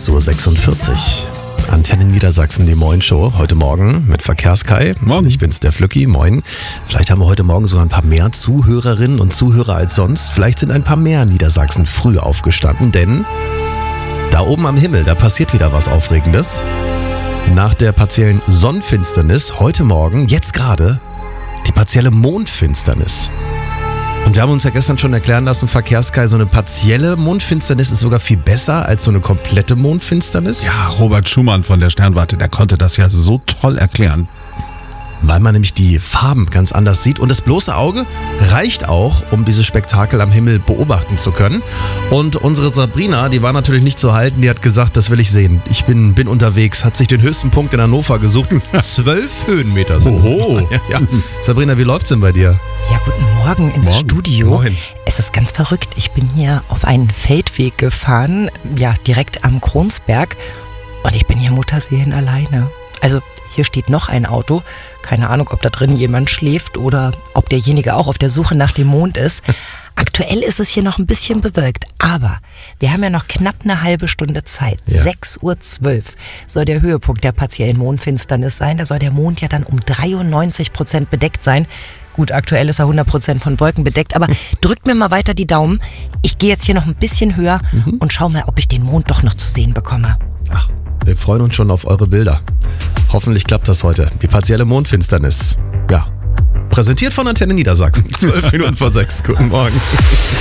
6:46 Uhr. Antenne Niedersachsen, die Moin-Show. Heute Morgen mit Verkehrskai. Morgen. Ich bin's, der Flücki. Moin. Vielleicht haben wir heute Morgen sogar ein paar mehr Zuhörerinnen und Zuhörer als sonst. Vielleicht sind ein paar mehr Niedersachsen früh aufgestanden, denn da oben am Himmel, da passiert wieder was Aufregendes. Nach der partiellen Sonnenfinsternis heute Morgen, jetzt gerade, die partielle Mondfinsternis. Und wir haben uns ja gestern schon erklären lassen, Verkehrskai, so eine partielle Mondfinsternis ist sogar viel besser als so eine komplette Mondfinsternis. Ja, Robert Schumann von der Sternwarte, der konnte das ja so toll erklären. Weil man nämlich die Farben ganz anders sieht und das bloße Auge reicht auch, um dieses Spektakel am Himmel beobachten zu können. Und unsere Sabrina, die war natürlich nicht zu halten, die hat gesagt, das will ich sehen. Ich bin unterwegs, hat sich den höchsten Punkt in Hannover gesucht. 12 Höhenmeter sind. Oho. Ja. Sabrina, wie läuft's denn bei dir? Ja, guten Morgen ins Studio. Moin. Es ist ganz verrückt. Ich bin hier auf einen Feldweg gefahren, ja, direkt am Kronsberg. Und ich bin hier Mutterseelen alleine. Also hier steht noch ein Auto. Keine Ahnung, ob da drin jemand schläft oder ob derjenige auch auf der Suche nach dem Mond ist. Aktuell ist es hier noch ein bisschen bewölkt, aber wir haben ja noch knapp eine halbe Stunde Zeit. Ja. 6:12 Uhr soll der Höhepunkt der partiellen Mondfinsternis sein. Da soll der Mond ja dann um 93% bedeckt sein. Gut, aktuell ist er 100% von Wolken bedeckt, aber drückt mir mal weiter die Daumen. Ich gehe jetzt hier noch ein bisschen höher und schau mal, ob ich den Mond doch noch zu sehen bekomme. Ach, wir freuen uns schon auf eure Bilder. Hoffentlich klappt das heute. Die partielle Mondfinsternis. Ja. Präsentiert von Antenne Niedersachsen. 12 Minuten vor 6. Guten Morgen.